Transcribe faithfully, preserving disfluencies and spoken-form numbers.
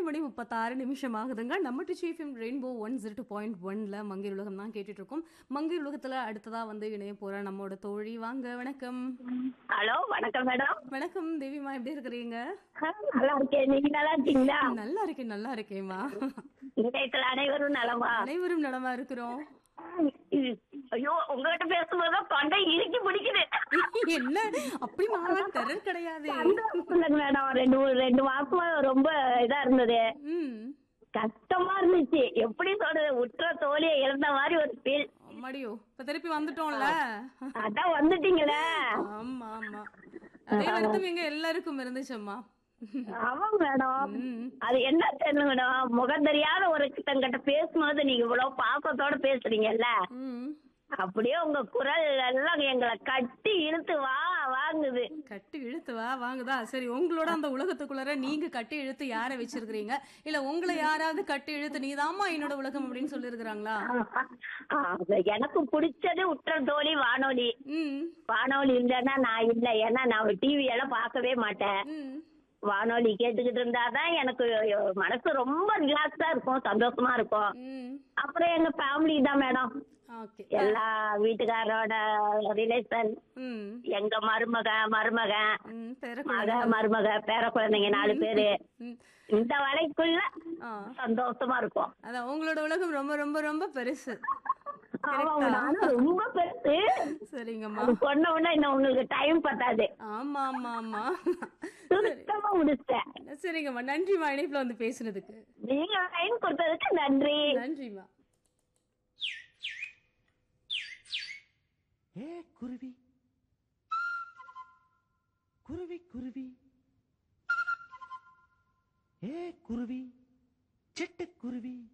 மணி முப்பத்தாறு நிமிஷம் ஆகுதுங்க. நம்ம டிச்சி FM rainbow one zero two point ஒன்ல மங்கையர் உலகம் தான் கேட்டுட்டு இருக்கோம். மங்கையர் உலகத்துல அடுத்ததா வந்து இணைய போற நம்மோட தோழி வாங்க. வணக்கம். ஹலோ, வணக்கம் மேடம். வணக்கம் தேவிமா, எப்படி இருக்கிறீங்க? நல்லா இருக்கேன். நீங்க நல்லா இருக்கீங்களா? நல்லா இருக்கேன், நல்லா இருக்கேன்மா. இன்றையத்தில் அனைவரும் நலமா? அனைவரும் நலமா இருக்கிறோம். ஐயோ, உங்ககிட்ட பேசும்போது தொண்டை இறுக்கி பிடிக்குது. என்ன அப்படி டெரர் கிடையாது மேடம். ரெண்டு ரெண்டு மாசமா ரொம்ப இதா இருந்தது. ம் கஷ்டமா இருந்துச்சு. எப்படி சொல்றது, உற்ற தோழியை இழந்த மாதிரி ஒரு ஃபீல். மடியோ இப்ப திருப்பி வந்துட்டோம்ல. அதான் வந்துட்டீங்களே. ஆமா ஆமா, அதே வருத்தம் எங்க எல்லாருக்கும் இருந்துச்சம்மா. ஆமா மேடம். அது என்ன தெரியல மேடம், முகம் தெரியாத ஒரு கிட்ட பேசும்போது நீங்க இவ்வளவு பாசத்தோட பேசுறீங்கல்ல, அப்படியே உங்க குரல் எல்லாம் எங்களை கட்டி இழுத்து வா வாங்குது. கட்டி இழுத்து வா வாங்குதா? சரி, உங்களோட அந்த உலகத்துக்குள்ளார நீங்க கட்டி இழுத்து யார வச்சிருக்கீங்க? இல்ல உங்களை யாராவது கட்டி இழுத்து நீதாமா என்னோட உலகம் அப்படின்னு சொல்லி இருக்கிறாங்களா? எனக்கு பிடிச்சது உற்ற தோழி வானொலி. வானொலி இல்லைன்னா நான் இல்லை. ஏன்னா நான் டிவி எல்லாம் பார்க்கவே மாட்டேன். வானொலி கேட்டுக்கிட்டு இருந்தாதான் எனக்கு மனசு ரொம்ப ரிலாக்ஸா இருக்கும், சந்தோஷமா இருக்கும். அப்புறம் எங்க ஃபேமிலி தான் மேடம். எல்லா வீட்டுக்காரோட ரிலேஷன், எங்க மருமக மருமகன் மக மருமக பேர குழந்தைங்க நாலு பேரு. இந்த வலைக்குள்ள சந்தோஷமா இருக்கும். அதான் உங்களோட உலகம் ரொம்ப ரொம்ப ரொம்ப பெருசு. ரொம்ப பெருசு. சரிங்கம்மா, சொன்ன உடனே இன்னும் உங்களுக்கு டைம் பத்தாது. ஆமா ஆமா ஆமா, சுத்தமா முடிச்சிட்டேன். சரிங்கம்மா, நன்றிமா இணைப்புல வந்து பேசுனதுக்கு. நீங்க டைம் கொடுத்ததுக்கு நன்றி. நன்றிமா. ஏ குருவி குருவி குருவி ஏ குருவி சிட்டு குருவி